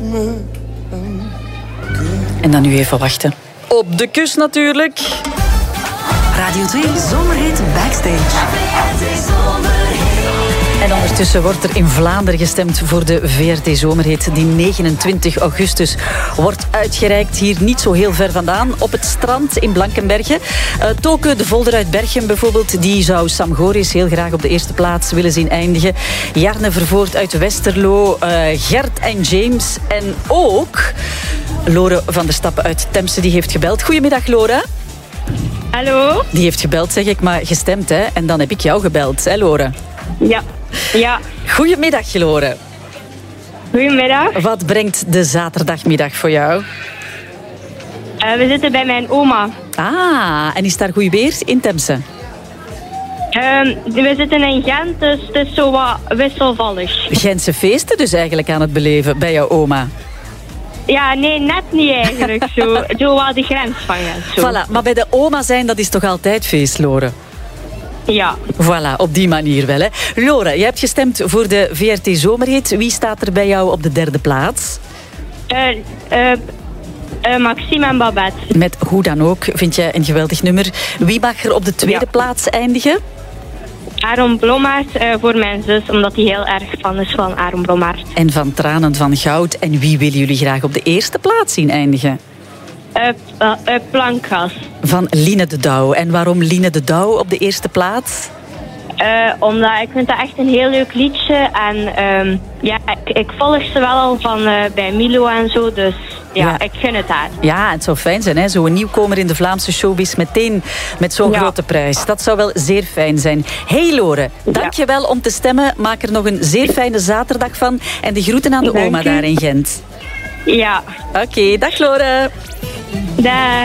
En dan nu even wachten. Op de kus natuurlijk. Radio 2 Zomerhit Backstage. En ondertussen wordt er in Vlaanderen gestemd voor de VRT Zomerhit die 29 augustus wordt uitgereikt. Hier niet zo heel ver vandaan, op het strand in Blankenberge. Toke de Volder uit Berchem bijvoorbeeld, die zou Sam Goris heel graag op de eerste plaats willen zien eindigen. Jarne Vervoort uit Westerlo, Gert en James en ook Lore van der Stappen uit Temse, die heeft gebeld. Goedemiddag, Lore. Hallo? Die heeft gebeld, zeg ik, maar gestemd, hè? En dan heb ik jou gebeld, hè, Lore? Ja. Goedemiddag, Lore. Goedemiddag. Wat brengt de zaterdagmiddag voor jou? We zitten bij mijn oma. Ah, en is daar goed weer in Temse? We zitten in Gent, dus het is zo wat wisselvallig. Gentse feesten dus eigenlijk aan het beleven bij jouw oma? Ja, nee, net niet eigenlijk. Zo wel de grens van Gent. Zo. Voilà, maar bij de oma zijn, dat is toch altijd feest, Lore? Ja. Voilà, op die manier wel, hè. Lore, je hebt gestemd voor de VRT Zomerhit. Wie staat er bij jou op de derde plaats? Maxime en Babette. Met hoe dan ook, vind jij een geweldig nummer. Wie mag er op de tweede plaats eindigen? Aaron Blommaert voor mijn zus, omdat hij heel erg fan is van Aaron Blommaert. En van Tranen van Goud. En wie willen jullie graag op de eerste plaats zien eindigen? Plankgas. Van Line de Douw. En waarom Line de Douw op de eerste plaats? Omdat ik vind dat echt een heel leuk liedje. En ik volg ze wel al van bij Milo en zo. Dus ja, ik gun het haar. Ja, het zou fijn zijn, hè? Zo'n nieuwkomer in de Vlaamse showbiz meteen met zo'n grote prijs. Dat zou wel zeer fijn zijn. Hey Lore, dank je wel om te stemmen. Maak er nog een zeer fijne zaterdag van. En de groeten aan de oma daar in Gent. Ja. Oké, dag Lore. Dag.